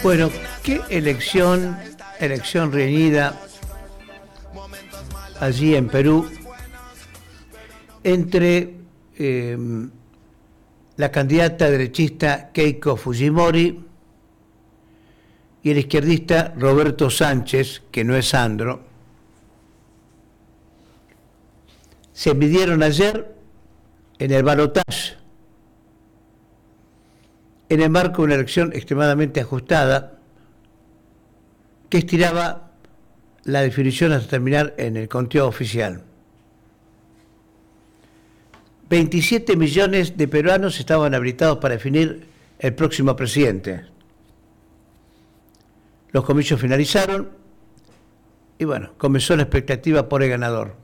Bueno, qué elección reñida allí en Perú entre la candidata derechista Keiko Fujimori y el izquierdista Roberto Sánchez, que no es Sandro. Se midieron ayer en el balotaje, en el marco de una elección extremadamente ajustada que estiraba la definición hasta terminar en el conteo oficial. 27 millones de peruanos estaban habilitados para definir el próximo presidente. Los comicios finalizaron y bueno, comenzó la expectativa por el ganador.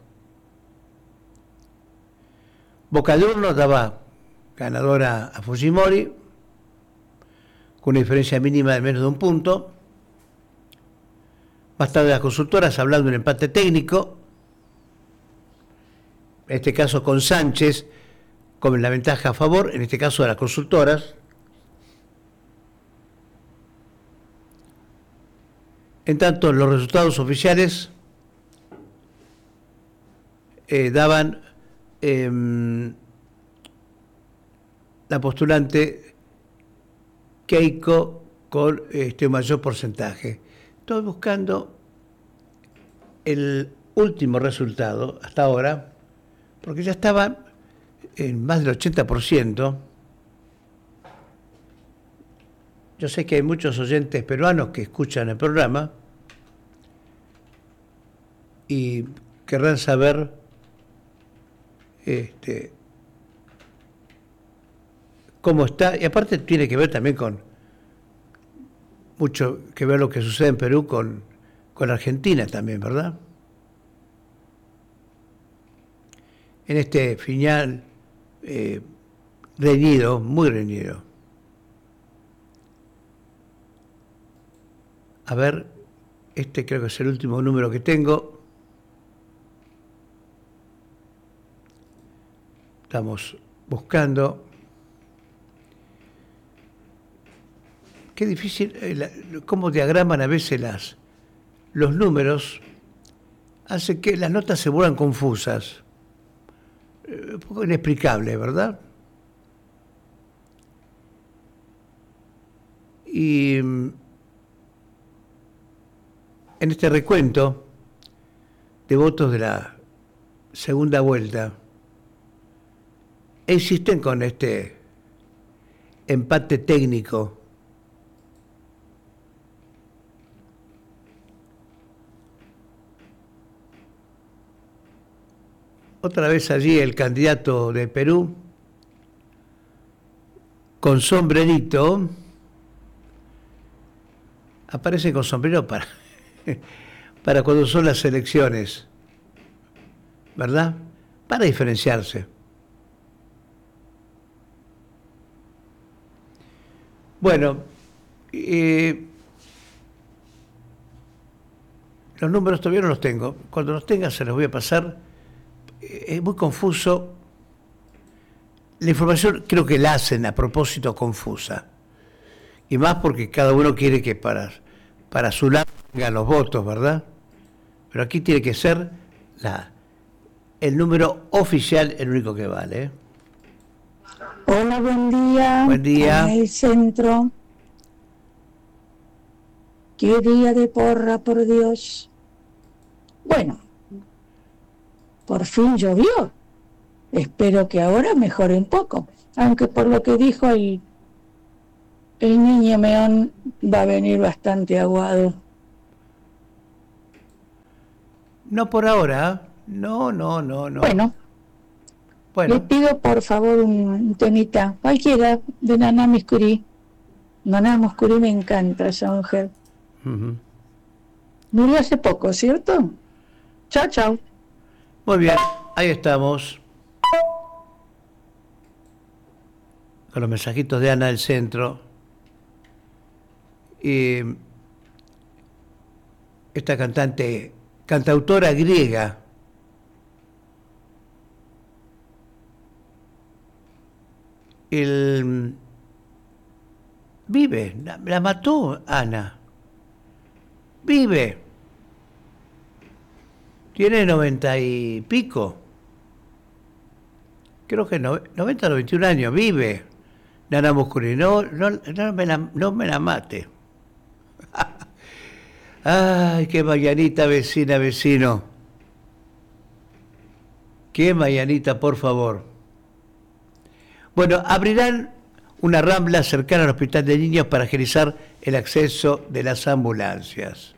Boca de Urno daba ganadora a Fujimori con una diferencia mínima de menos de un punto. Más tarde las consultoras hablando de un empate técnico, en este caso con Sánchez con la ventaja a favor, en este caso de las consultoras. En tanto, los resultados oficiales daban la postulante Keiko con un mayor porcentaje. Estoy buscando el último resultado hasta ahora, porque ya estaba en más del 80%. Yo sé que hay muchos oyentes peruanos que escuchan el programa y querrán saber cómo está, y aparte tiene que ver también con mucho que ver lo que sucede en Perú con Argentina también, ¿verdad? En este final reñido, muy reñido. A ver, este creo que es el último número que tengo. Estamos buscando. Qué difícil, cómo diagraman a veces los números, hace que las notas se vuelvan confusas. Un poco inexplicable, ¿verdad? Y en este recuento de votos de la segunda vuelta, insisten con este empate técnico. Otra vez allí el candidato de Perú, con sombrerito, aparece con sombrero para cuando son las elecciones, ¿verdad? Para diferenciarse. Bueno, los números todavía no los tengo. Cuando los tenga se los voy a pasar. Es muy confuso. La información creo que la hacen a propósito confusa. Y más porque cada uno quiere que para su lado tenga los votos, ¿verdad? Pero aquí tiene que ser el número oficial el único que vale, ¿eh? Hola, buen día. Buen día. En el centro. Qué día de porra, por Dios. Bueno, por fin llovió. Espero que ahora mejore un poco. Aunque por lo que dijo el niño Meón va a venir bastante aguado. No por ahora. No. Bueno. Le pido por favor un temita, cualquiera, de Naná Muscuri. Naná Muscuri me encanta esa mujer. Murió hace poco, ¿cierto? Chao. Muy bien, ahí estamos. Con los mensajitos de Ana del Centro. Esta cantautora griega, Vive, la mató Ana. Vive. Tiene 90 y pico. Creo que 90, 91 años. Vive. Nana Muscuri. No me la mate. Ay, qué mañanita, vecina, vecino. Qué mañanita, por favor. Bueno, abrirán una rambla cercana al Hospital de Niños para agilizar el acceso de las ambulancias.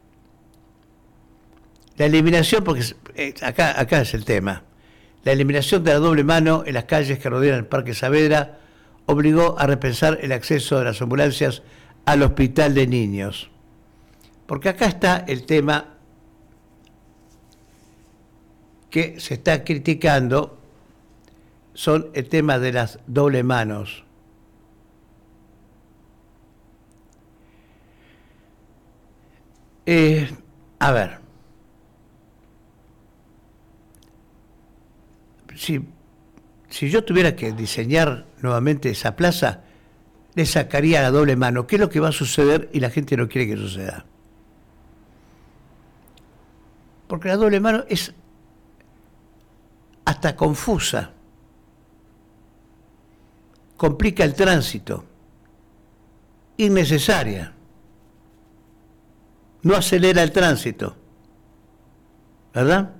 La eliminación, porque acá es el tema, la eliminación de la doble mano en las calles que rodean el Parque Saavedra obligó a repensar el acceso de las ambulancias al Hospital de Niños. Porque acá está el tema que se está criticando, son el tema de las doble manos. A ver, si yo tuviera que diseñar nuevamente esa plaza, le sacaría la doble mano. ¿Qué es lo que va a suceder y la gente no quiere que suceda? Porque la doble mano es hasta confusa, complica el tránsito, innecesaria, no acelera el tránsito, ¿verdad?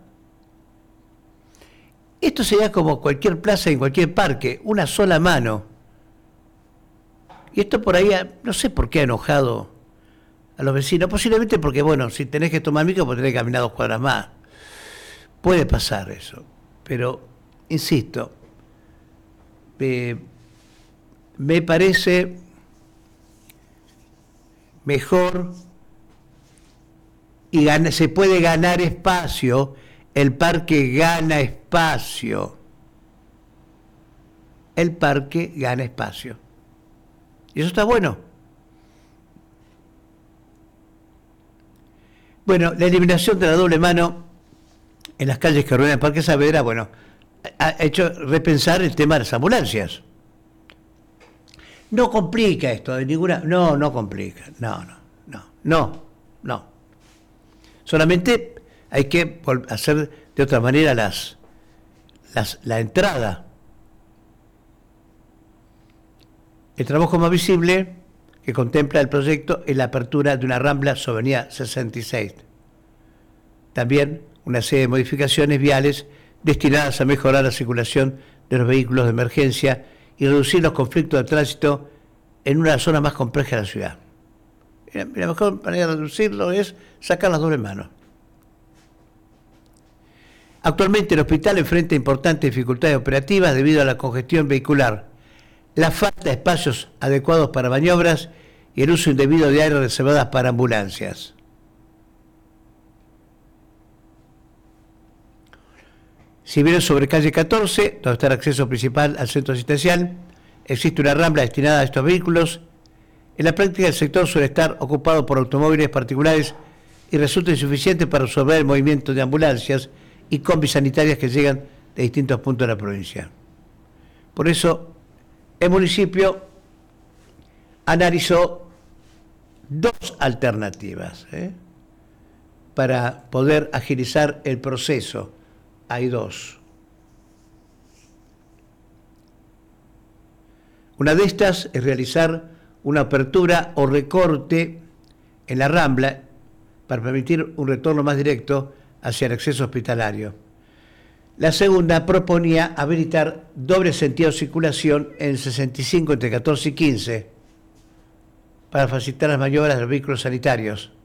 Esto sería como cualquier plaza en cualquier parque, una sola mano. Y esto por ahí, no sé por qué ha enojado a los vecinos, posiblemente porque, bueno, si tenés que tomar micro, pues tenés que caminar 2 cuadras más. Puede pasar eso, pero, insisto, me parece mejor y se puede ganar espacio, el parque gana espacio. El parque gana espacio. Y eso está bueno. Bueno, la eliminación de la doble mano en las calles que rodean el Parque Saavedra, bueno, ha hecho repensar el tema de las ambulancias. No complica esto de ninguna... No complica. No. Solamente hay que hacer de otra manera la entrada. El trabajo más visible que contempla el proyecto es la apertura de una rambla sobre Avenida 66. También una serie de modificaciones viales destinadas a mejorar la circulación de los vehículos de emergencia y reducir los conflictos de tránsito en una zona más compleja de la ciudad. La mejor manera de reducirlo es sacar las dobles manos. Actualmente el hospital enfrenta importantes dificultades operativas debido a la congestión vehicular, la falta de espacios adecuados para maniobras y el uso indebido de áreas reservadas para ambulancias. Si bien sobre calle 14, donde está el acceso principal al centro asistencial, existe una rambla destinada a estos vehículos, en la práctica el sector suele estar ocupado por automóviles particulares y resulta insuficiente para resolver el movimiento de ambulancias y combis sanitarias que llegan de distintos puntos de la provincia. Por eso, el municipio analizó 2 alternativas para poder agilizar el proceso. Hay 2. Una de estas es realizar una apertura o recorte en la rambla para permitir un retorno más directo hacia el acceso hospitalario. La segunda proponía habilitar doble sentido de circulación en el 65 entre 14 y 15 para facilitar las maniobras de los vehículos sanitarios.